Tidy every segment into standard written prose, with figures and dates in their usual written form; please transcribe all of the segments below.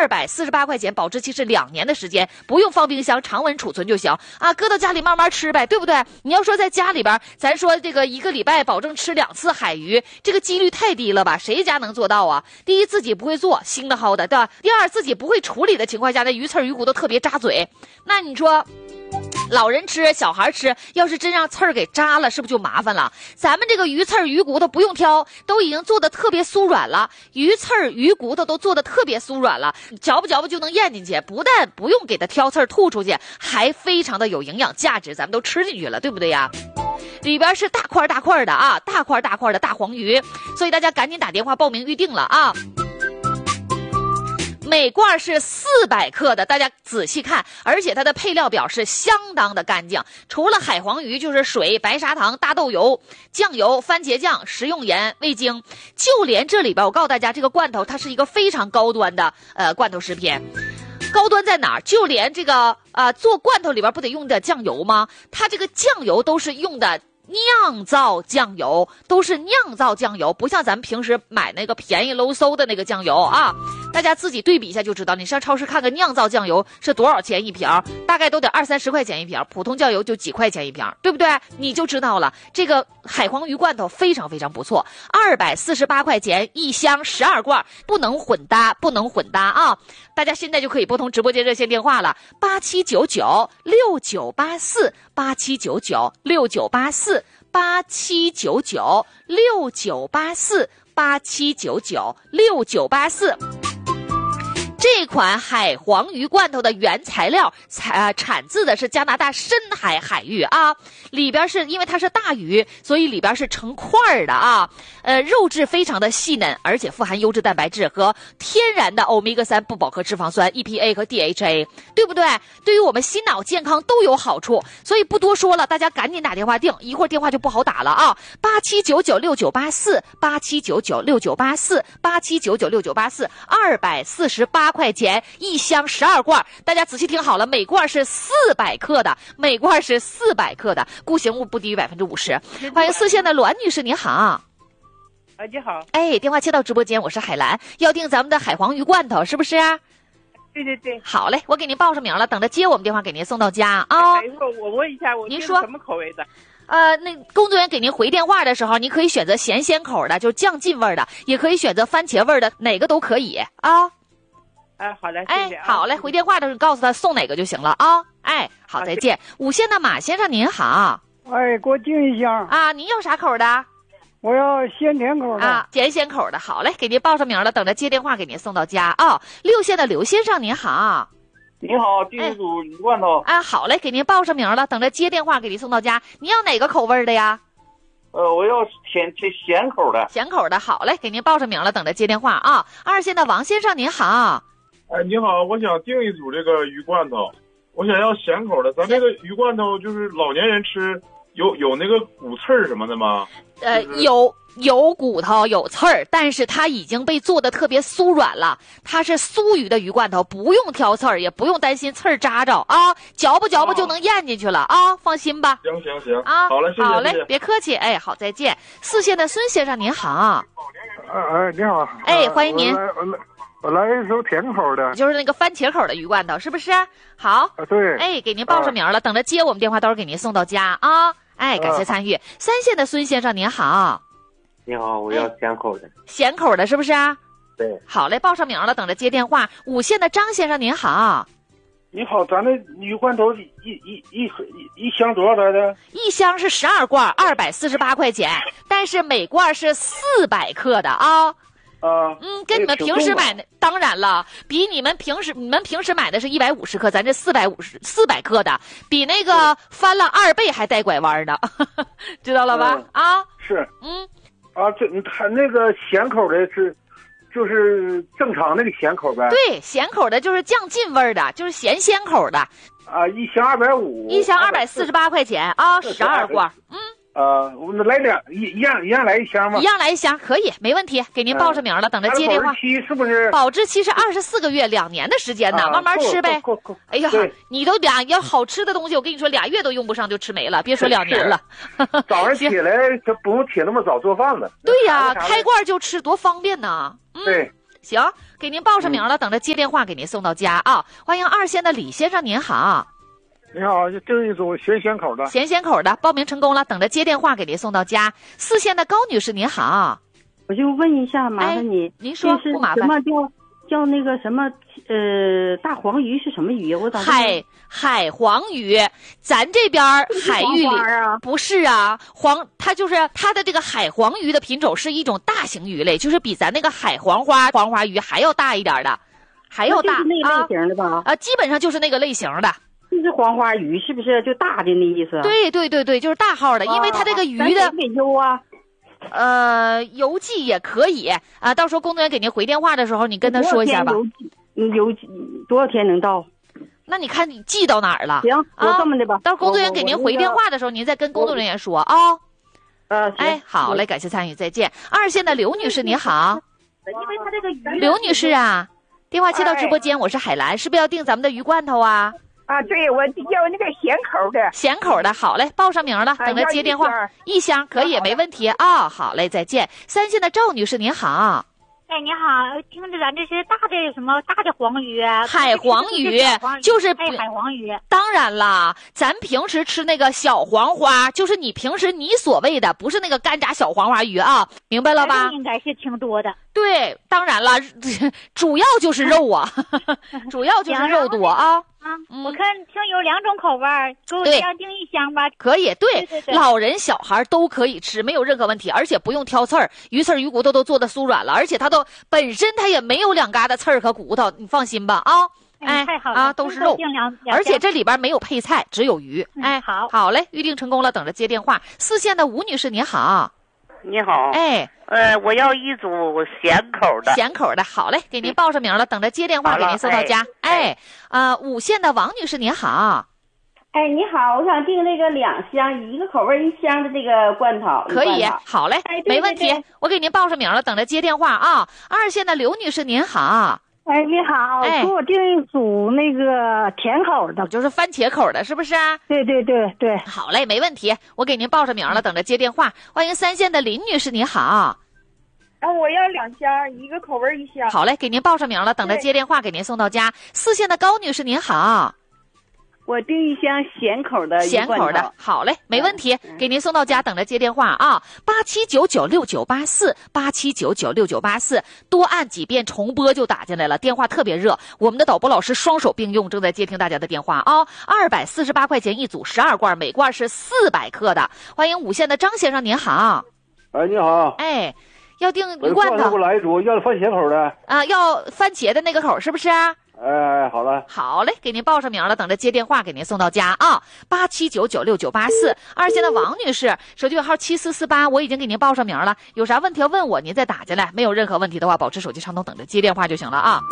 248块钱，保质期是2年的时间，不用放冰箱，常温储存就行啊，搁到家里慢慢吃呗，对不对？你要说在家里边，咱说这个1个礼拜保证吃2次海鱼，这个几率太低了吧？谁家能做到啊？第一，自己不会做，腥的好的，对吧？第二，自己不会处理的情况下，那鱼刺鱼骨都特别扎嘴，那你说老人吃小孩吃，要是真让刺儿给扎了，是不是就麻烦了？咱们这个鱼刺鱼骨头不用挑，都已经做的特别酥软了，鱼刺鱼骨头都做的特别酥软了，嚼吧就能咽进去，不但不用给它挑刺儿吐出去，还非常的有营养价值，咱们都吃进去了，对不对呀？里边是大块的啊，大块的大黄鱼，所以大家赶紧打电话报名预定了啊。每罐是400克的，大家仔细看，而且它的配料表是相当的干净，除了海黄鱼就是水、白砂糖、大豆油、酱油、番茄酱、食用盐、味精，就连这里边我告诉大家，这个罐头它是一个非常高端的罐头食品。高端在哪儿？就连这个做罐头里边不得用的酱油吗？它这个酱油都是用的酿造酱油，不像咱们平时买那个便宜喽嗖的那个酱油啊。大家自己对比一下就知道，你上超市看看酿造酱油是多少钱一瓶，大概都得20-30块钱一瓶，普通酱油就几块钱一瓶，对不对？你就知道了，这个海黄鱼罐头非常非常不错，248块钱一箱12罐，不能混搭啊！大家现在就可以拨通直播间热线电话了，87996984，87996984，87996984。这款海黄鱼罐头的原材料产自的是加拿大深海海域啊，里边是因为它是大鱼，所以里边是成块的啊，肉质非常的细嫩，而且富含优质蛋白质和天然的欧米伽3不饱和脂肪酸 EPA 和 DHA， 对不对？对于我们心脑健康都有好处，所以不多说了，大家赶紧打电话订，一会儿电话就不好打了啊！87996984，87996984，87996984，248块钱一箱12罐，大家仔细听好了，每罐是400克的，固形物不低于50%。欢迎四线的栾女士，你好。 你好。 电话接到直播间，我是海兰，要订咱们的海黄鱼罐头，是不是啊？ 对。 好嘞，我给您报上名了，等着接我们电话给您送到家啊。 等一会儿我问一下， 您说什么口味的？ 那工作人员给您回电话的时候，你可以选择咸鲜口的，就是酱劲味的，也可以选择番茄味的，哪个都可以啊。 好的，谢谢。 好嘞，回电话的时候告诉他送哪个就行了啊。好，再见。5线的马先生您好。 给我订一箱啊，您要啥口的？ 我要咸甜口的啊，咸鲜口的。好嘞，给您报上名了，等着接电话给您送到家啊。6线的刘先生您好。 你好，订一组鱼罐头啊。好嘞，给您报上名了，等着接电话给您送到家。您要哪个口味的呀？ 我要咸口的。 咸口的。好嘞，给您报上名了，等着接电话啊。2线的王先生您好。 你好，我想订一组这个鱼罐头，我想要咸口的。咱这个鱼罐头就是老年人吃，有那个骨刺儿什么的吗？ 有骨头有刺儿，但是它已经被做的特别酥软了，它是酥鱼的鱼罐头，不用挑刺儿，也不用担心刺儿扎着啊，嚼吧就能咽进去了啊，放心吧。 行啊， 好嘞，谢谢。 好嘞，别客气。好，再见。4线的孙先生您好。 你好。 欢迎您。 我来一手甜口的， 就是那个番茄口的鱼罐头，是不是？好， 对。 给您报上名了，等着接我们电话，到时候给您送到家啊。感谢参与。3线的孙先生您好。 你好，我要咸口的。 咸口的是不是啊？ 对。 好嘞，报上名了，等着接电话。5线的张先生您好。 你好，咱这鱼罐头一箱多少来的？ 一箱是12罐，248块钱，但是每罐是400克的啊。跟你们平时买的，当然了，比你们平时买的是150克，咱这400克的，比那个翻了2倍还带拐弯的，知道了吧？ 是。它那个咸口的就是正常那个咸口呗。 对，咸口的就是酱劲味的，就是咸鲜口的。 一箱250。 一箱248块钱啊，12罐。 我们来一样来一箱吗？ 一样来一箱，可以，没问题，给您报上名了，等着接电话。 保质期是不是？ 保质期是24个月，2年的时间呢，慢慢吃呗。哎呀，你都要好吃的东西，我跟你说，2月都用不上就吃没了，别说2年了。 早上起来就不用起那么早做饭了。 对呀，开罐就吃，多方便呢。 对。 行，给您报上名了，等着接电话给您送到家啊。欢迎2线的李先生，您好。 你好，订一组咸咸口的。 咸咸口的报名成功了，等着接电话给您送到家。4线的高女士，您好。 我就问一下，麻烦你， 您说不麻烦。 什么叫那个什么大黄鱼是什么鱼？我咋海黄鱼，咱这边海域里不是啊，它就是它的这个海黄鱼的品种是一种大型鱼类，就是比咱那个海黄花鱼还要大一点的，还要大。 就是那个类型的吧？ 基本上就是那个类型的。 就是黄花鱼，是不是就大的那意思？ 对，就是大号的，因为它这个鱼的邮啊。 邮寄也可以啊，到时候工作人员给您回电话的时候，你跟他说一下吧。 邮寄多少天能到？ 那你看你寄到哪儿了？ 行，我这么的吧。 到时候工作人员给您回电话的时候，您再跟工作人员说啊。哎，好嘞，感谢参与，再见。2线的刘女士，你好。 因为他这个鱼。 刘女士啊，电话接到直播间，我是海兰，是不是要订咱们的鱼罐头啊？ 对，我要那个咸口的。 咸口的，好嘞，报上名了，等着接电话。1箱可以，没问题啊。好嘞，再见。3线的赵女士，您好。 哎，你好，听着咱这是大的什么大的黄鱼啊？ 海黄鱼就是海黄鱼。 当然啦，咱平时吃那个小黄花，就是你平时你所谓的，不是那个干炸小黄花鱼啊，明白了吧？ 应该是挺多的。 对，当然了，主要就是肉啊，主要就是肉多啊。 我看听有2种口味，给我这样订1箱吧。 可以，对，老人小孩都可以吃，没有任何问题，而且不用挑刺儿，鱼刺儿鱼骨头都做的酥软了，而且它都本身它也没有2疙瘩刺儿和骨头，你放心吧啊。 太好了都是肉，而且这里边没有配菜，只有鱼。好嘞，预定成功了，等着接电话。4线的吴女士，您好。 你好。我要一组咸口的。 咸口的，好嘞，给您报上名了，等着接电话给您送到家。5线的王女士，您好。 哎，你好，我想订那个2箱，1个口味1箱的这个罐头。 可以，好嘞，没问题，我给您报上名了，等着接电话啊。2线的刘女士，您好。 哎，你好，给我订一组那个甜口的， 就是番茄口的，是不是？ 对。 好嘞，没问题，我给您报上名了，等着接电话。欢迎3线的林女士，你好。 我要2箱，1个口味1箱。 好嘞，给您报上名了，等着接电话给您送到家。4线的高女士，您好。 我订1箱咸口的。 咸口的，好嘞，没问题，给您送到家，等着接电话啊。87996984，87996984，多按几遍重播就打进来了，电话特别热，我们的导播老师双手并用，正在接听大家的电话啊。248块钱一组，12罐，每罐是400克的。欢迎5线的张先生，您好。 你好。 要订鱼罐头。 给我来一组，要番茄口的。 要番茄的那个口，是不是？ 好了。 好嘞，给您报上名了，等着接电话给您送到家啊。87996984。2线的王女士，手机尾号7448，我已经给您报上名了，有啥问题要问我，您再打进来，没有任何问题的话，保持手机畅通，等着接电话就行了啊。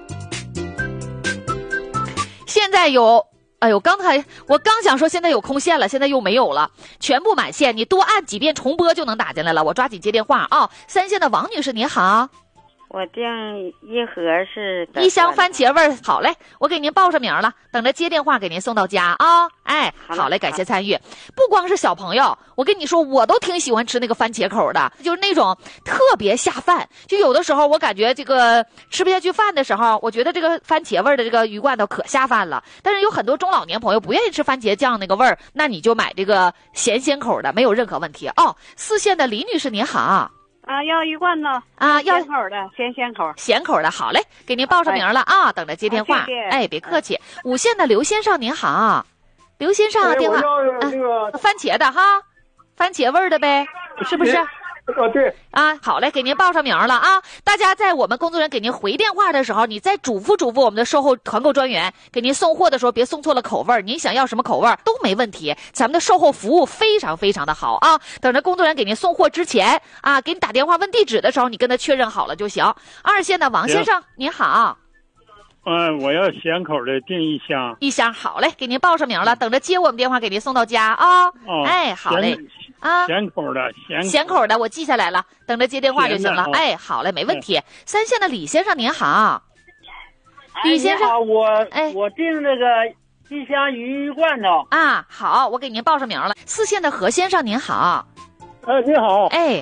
现在有。我刚想说现在有空线了，现在又没有了，全部满线，你多按几遍重播就能打进来了，我抓紧接电话啊。3线的王女士，你好。 我订1盒是 1箱番茄味儿，好嘞，我给您报上名了，等着接电话给您送到家啊。好嘞，感谢参与。不光是小朋友，我跟你说，我都挺喜欢吃那个番茄口的，就是那种特别下饭。就有的时候我感觉这个吃不下去饭的时候，我觉得这个番茄味的这个鱼罐头可下饭了。但是有很多中老年朋友不愿意吃番茄酱那个味儿，那你就买这个咸口的，没有任何问题哦。4线的李女士您好。 要鱼罐头要咸口的， 咸口的，好嘞，给您报上名了啊，等着接电话。 谢谢。 别客气。5线的刘先生您好。刘先生，电话番茄的哈，番茄味的呗，是不是？ 对。 好嘞，给您报上名了啊。大家在我们工作人员给您回电话的时候，你再嘱咐我们的售后团购专员，给您送货的时候别送错了口味，您想要什么口味都没问题，咱们的售后服务非常非常的好啊。等着工作人员给您送货之前给你打电话问地址的时候，你跟他确认好了就行。2线的王先生您好。 我要咸口的，订1箱。 1箱，好嘞，给您报上名了，等着接我们电话给您送到家啊。好嘞。 咸口的， 咸口的，我记下来了，等着接电话就行了。好嘞，没问题。3线的李先生您好。李先生， 我订那个1箱鱼罐头。 好，我给您报上名了。4线的何先生您好。 你好。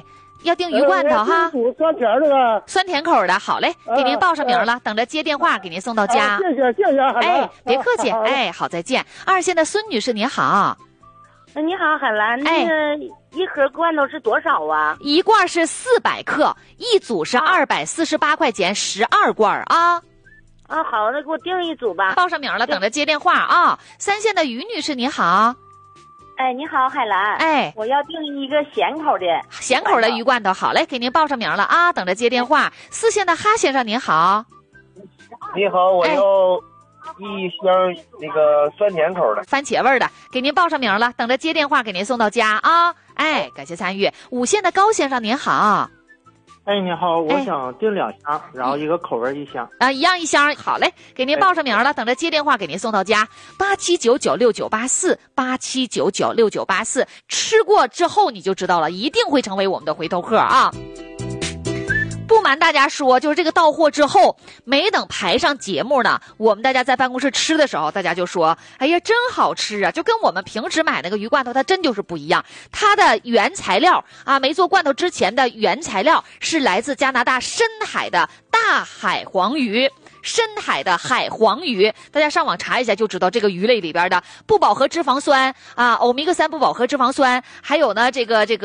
要订鱼罐头哈。 酸甜的。 酸甜口的，好嘞，给您报上名了，等着接电话给您送到家。 谢谢。 哎，别客气，哎，好，再见。二线的孙女士您好。 你好，海兰，那个一盒罐头是多少啊？ 一罐是400克，一组是248块钱，12罐啊。 好，那给我订一组吧。 报上名了，等着接电话啊。三线的于女士你好。 哎，你好，海兰。 哎， 我要订一个咸口的鱼罐头，好嘞，给您报上名了啊，等着接电话。四线的哈先生您好。 你好，我要一箱那个酸甜口的， 番茄味的，给您报上名了，等着接电话给您送到家啊。哎，感谢参与。五线的高先生您好。 哎，你好，我想订2箱，然后一个口味1箱一样1箱，好嘞，给您报上名了，等着接电话给您送到家。87996984，87996984，吃过之后你就知道了，一定会成为我们的回头客啊。不瞒大家说，就是这个到货之后，没等排上节目呢，我们大家在办公室吃的时候，大家就说：“哎呀，真好吃啊！”就跟我们平时买那个鱼罐头，它真就是不一样。它的原材料啊，没做罐头之前的原材料是来自加拿大深海的大海黄鱼。深海的海黄鱼，大家上网查一下就知道，这个鱼类里边的不饱和脂肪酸啊，欧米伽3不饱和脂肪酸，还有呢这个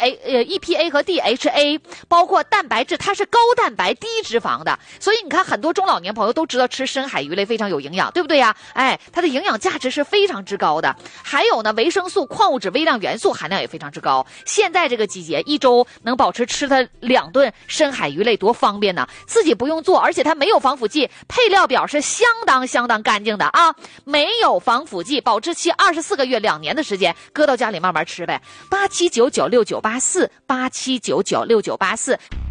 EPA 和 DHA， 包括蛋白质，它是高蛋白低脂肪的，所以你看很多中老年朋友都知道吃深海鱼类非常有营养，对不对呀？哎，它的营养价值是非常之高的。还有呢，维生素、矿物质、微量元素含量也非常之高。现在这个季节，一周能保持吃它2顿深海鱼类，多方便呢！自己不用做，而且它没有防腐剂。配料表是相当干净的啊，没有防腐剂，保质期24个月，2年的时间，搁到家里慢慢吃呗。87996984，87996984。